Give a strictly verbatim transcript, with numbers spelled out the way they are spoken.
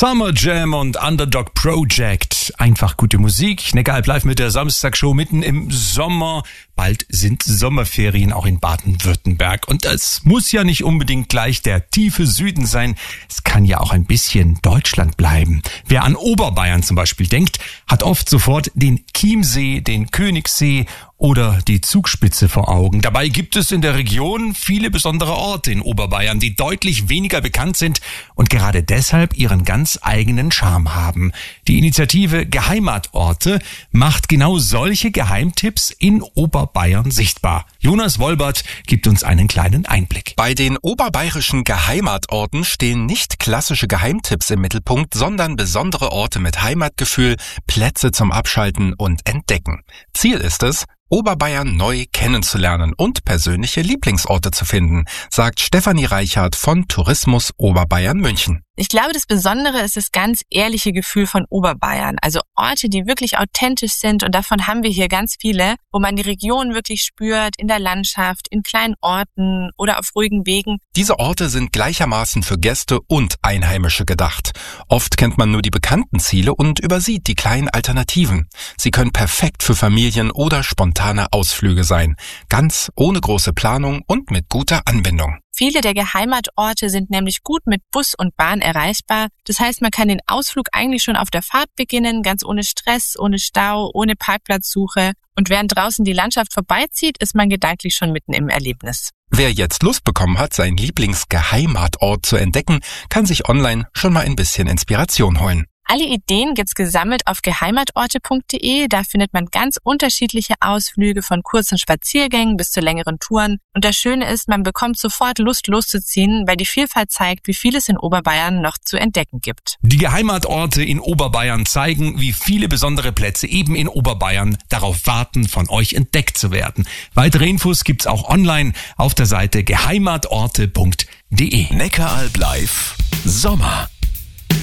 Summer Jam und Underdog Project. Einfach gute Musik. Neckaralb live mit der Samstagshow mitten im Sommer. Bald sind Sommerferien auch in Baden-Württemberg. Und es muss ja nicht unbedingt gleich der tiefe Süden sein. Es kann ja auch ein bisschen Deutschland bleiben. Wer an Oberbayern zum Beispiel denkt, hat oft sofort den Chiemsee, den Königssee oder die Zugspitze vor Augen. Dabei gibt es in der Region viele besondere Orte in Oberbayern, die deutlich weniger bekannt sind und gerade deshalb ihren ganz eigenen Charme haben. Die Initiative Geheimatorte macht genau solche Geheimtipps in Oberbayern sichtbar. Jonas Wolbert gibt uns einen kleinen Einblick. Bei den oberbayerischen Geheimatorten stehen nicht klassische Geheimtipps im Mittelpunkt, sondern besondere Orte mit Heimatgefühl, Plätze zum Abschalten und Entdecken. Ziel ist es, Oberbayern neu kennenzulernen und persönliche Lieblingsorte zu finden, sagt Stefanie Reichhardt von Tourismus Oberbayern München. Ich glaube, das Besondere ist das ganz ehrliche Gefühl von Oberbayern. Also Orte, die wirklich authentisch sind, und davon haben wir hier ganz viele, wo man die Region wirklich spürt, in der Landschaft, in kleinen Orten oder auf ruhigen Wegen. Diese Orte sind gleichermaßen für Gäste und Einheimische gedacht. Oft kennt man nur die bekannten Ziele und übersieht die kleinen Alternativen. Sie können perfekt für Familien oder spontane Ausflüge sein. Ganz ohne große Planung und mit guter Anbindung. Viele der Geheimatorte sind nämlich gut mit Bus und Bahn erreichbar. Das heißt, man kann den Ausflug eigentlich schon auf der Fahrt beginnen, ganz ohne Stress, ohne Stau, ohne Parkplatzsuche. Und während draußen die Landschaft vorbeizieht, ist man gedanklich schon mitten im Erlebnis. Wer jetzt Lust bekommen hat, seinen Lieblingsgeheimatort zu entdecken, kann sich online schon mal ein bisschen Inspiration holen. Alle Ideen gibt's gesammelt auf geheimatorte punkt de. Da findet man ganz unterschiedliche Ausflüge von kurzen Spaziergängen bis zu längeren Touren. Und das Schöne ist, man bekommt sofort Lust loszuziehen, weil die Vielfalt zeigt, wie viel es in Oberbayern noch zu entdecken gibt. Die Geheimatorte in Oberbayern zeigen, wie viele besondere Plätze eben in Oberbayern darauf warten, von euch entdeckt zu werden. Weitere Infos gibt's auch online auf der Seite geheimatorte punkt de. Neckaralb live Sommer.